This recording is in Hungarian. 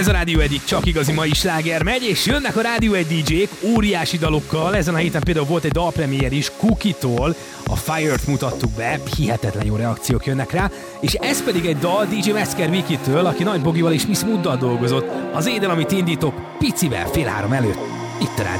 Ez a Rádió Egy, csak igazi mai sláger megy, és jönnek a Rádió Egy DJ-k óriási dalokkal. Ezen a héten például volt egy dalpremiér is, Cookie-tól, a Fire-t mutattuk be, hihetetlen jó reakciók jönnek rá, és ez pedig egy dal DJ Metzger Viki-től, aki Nagy Bogival és Miss Mooddal dolgozott. Az édel, amit indítok, picivel 2:30 előtt. Itt a Rádió